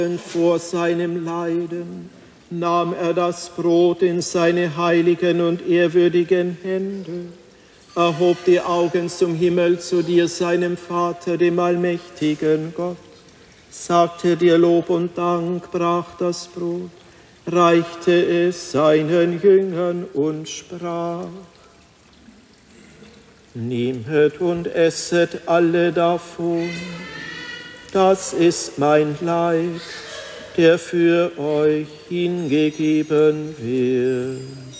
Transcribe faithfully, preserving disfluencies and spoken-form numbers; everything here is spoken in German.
Vor seinem Leiden nahm er das Brot in seine heiligen und ehrwürdigen Hände, erhob die Augen zum Himmel zu dir, seinem Vater, dem allmächtigen Gott, sagte dir Lob und Dank, brach das Brot, reichte es seinen Jüngern und sprach: Nehmet und esset alle davon. Das ist mein Leib, der für euch hingegeben wird.